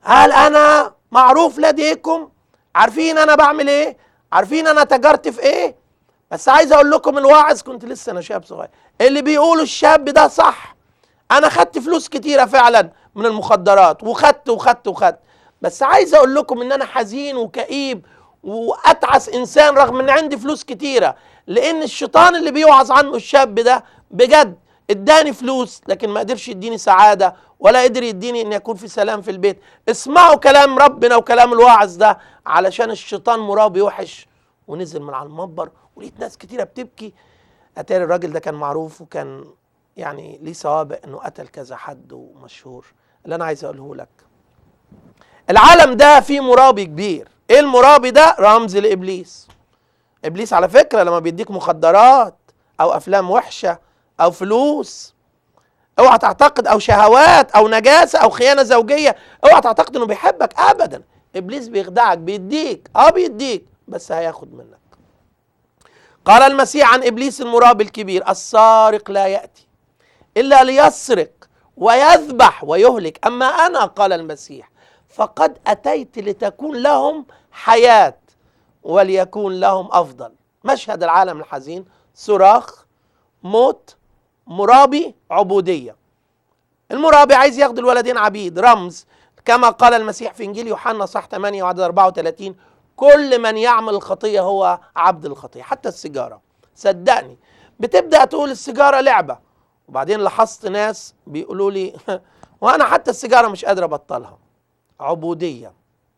هل انا معروف لديكم؟ عارفين انا بعمل ايه؟ عارفين انا تجرت في ايه؟ بس عايز اقول لكم الواعظ، كنت لسه انا شاب صغير، اللي بيقولوا الشاب ده صح. انا خدت فلوس كتيرة فعلا من المخدرات، وخدت. بس عايز اقول لكم ان انا حزين وكئيب واتعس انسان رغم ان عندي فلوس كتيرة، لان الشيطان اللي بيوعظ عنه الشاب ده بجد اداني فلوس لكن ما قدرش يديني سعادة، ولا قدر يديني ان يكون في سلام في البيت. اسمعوا كلام ربنا وكلام الواعظ ده، علشان الشيطان مرابي وحش. ونزل من على المنبر ولقيت ناس كتيرة بتبكي. اتاري الراجل ده كان معروف، وكان يعني ليه سوابق انه قتل كذا حد ومشهور. اللي انا عايز اقوله لك، العالم ده فيه مرابي كبير. ايه المرابي ده؟ رمز لابليس. ابليس على فكرة لما بيديك مخدرات او افلام وحشة او فلوس، اوعى تعتقد، او شهوات او نجاسة او خيانة زوجية، اوعى تعتقد انه بيحبك ابدا. ابليس بيخدعك، بيديك بيديك بس هياخد منك. قال المسيح عن ابليس المرابي الكبير: السارق لا يأتي إلا ليسرق ويذبح ويهلك، أما أنا، قال المسيح، فقد أتيت لتكون لهم حياة وليكون لهم أفضل. مشهد العالم الحزين: صراخ، موت، مرابي، عبودية. المرابي عايز ياخد الولدين عبيد، رمز كما قال المسيح في إنجيل يوحنا صح 8 وعدد 34: كل من يعمل الخطية هو عبد الخطية. حتى السيجارة، صدقني بتبدأ تقول السيجارة لعبة، وبعدين لاحظت ناس بيقولوا لي وانا حتى السيجاره مش قادر ابطلها. عبوديه.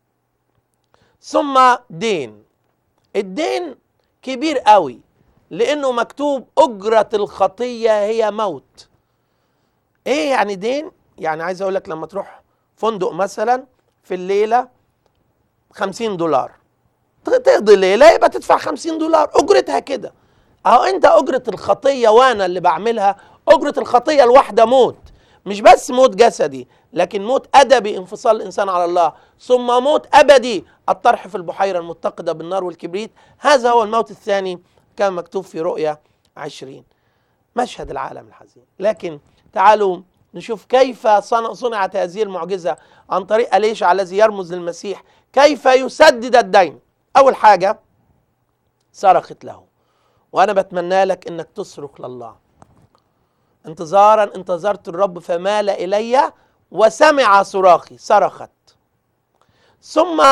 ثم دين. الدين كبير قوي، لانه مكتوب اجره الخطيه هي موت. ايه يعني دين؟ يعني عايز اقول لك لما تروح فندق مثلا في الليله $50، تقضي ليله يبقى تدفع $50، اجرتها كده. اهو انت اجره الخطيه وانا اللي بعملها، اجره الخطيه الواحده موت. مش بس موت جسدي، لكن موت ادبي، انفصال الانسان على الله، ثم موت ابدي، الطرح في البحيره المتقده بالنار والكبريت. هذا هو الموت الثاني كما مكتوب في رؤيا 20. مشهد العالم الحزين. لكن تعالوا نشوف كيف صنعت هذه المعجزه عن طريق أليشع الذي يرمز للمسيح، كيف يسدد الدين. اول حاجه صرخت له، وانا بتمنى لك انك تصرخ لله. انتظارا انتظرت الرب فمال الي وسمع صراخي. صرخت. ثم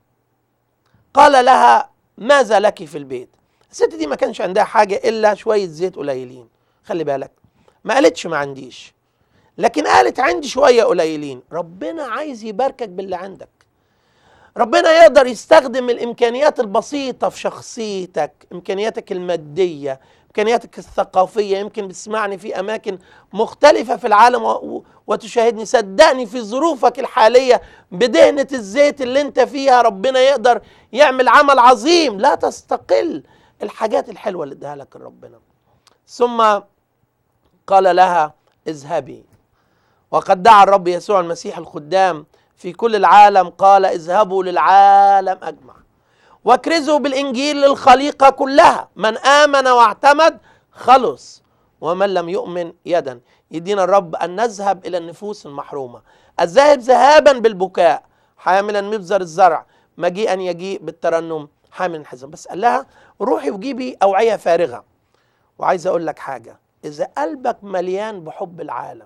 قال لها: ماذا لك في البيت؟ الست دي ما كانش عندها حاجه الا شويه زيت قليلين. خلي بالك، ما قالتش ما عنديش، لكن قالت عندي شويه قليلين. ربنا عايز يباركك باللي عندك. ربنا يقدر يستخدم الامكانيات البسيطه في شخصيتك، امكانياتك الماديه، امكانياتك الثقافيه. يمكن بتسمعني في اماكن مختلفه في العالم وتشاهدني. صدقني في ظروفك الحاليه بدهنه الزيت اللي انت فيها ربنا يقدر يعمل عمل عظيم. لا تستقل الحاجات الحلوه اللي اداها لك ربنا. ثم قال لها: اذهبي. وقد دعا الرب يسوع المسيح الخدام في كل العالم، قال: اذهبوا للعالم أجمع واكرزوا بالإنجيل للخليقة كلها، من آمن واعتمد خلص، ومن لم يؤمن يدا. يدينا الرب أن نذهب إلى النفوس المحرومة. الذاهب ذهابا بالبكاء حاملا مبزر الزرع، مجيئا يجيء بالترنم حامل الحزن. بس قال لها: روحي وجيبي أوعية فارغة. وعايز أقول لك حاجة: إذا قلبك مليان بحب العالم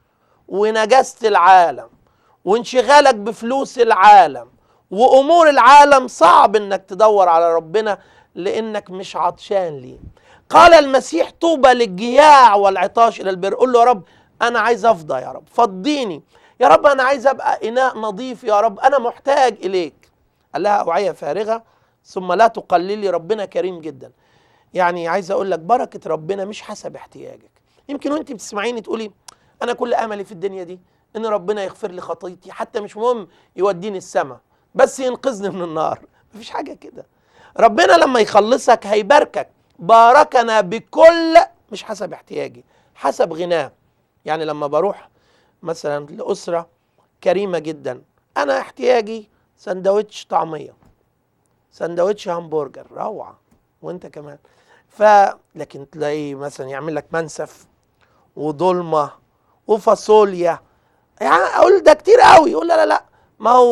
ونجاسة العالم وانشغالك بفلوس العالم وأمور العالم، صعب انك تدور على ربنا لانك مش عطشان ليه. قال المسيح: طوبى للجياع والعطاش الى البر. قل له: يا رب انا عايز افضى، يا رب فضيني، يا رب انا عايز ابقى اناء نظيف، يا رب انا محتاج اليك. قال لها: اوعية فارغة ثم لا تقللي. ربنا كريم جدا. يعني عايز اقول لك بركة ربنا مش حسب احتياجك. يمكن وانت بتسمعيني تقولي: انا كل املي في الدنيا دي ان ربنا يغفر لي خطيتي، حتى مش مهم يوديني السماء، بس ينقذني من النار. مفيش حاجة كده. ربنا لما يخلصك هيباركك. باركنا بكل، مش حسب احتياجي، حسب غناه. يعني لما بروح مثلا لأسرة كريمة جدا، انا احتياجي سندوتش طعمية، سندوتش همبرجر، روعة، وانت كمان. لكن تلاقيه مثلا يعمل لك منسف وضلمة وفاصوليا، يعني اقول ده كتير قوي. يقول لا لا لا، ما هو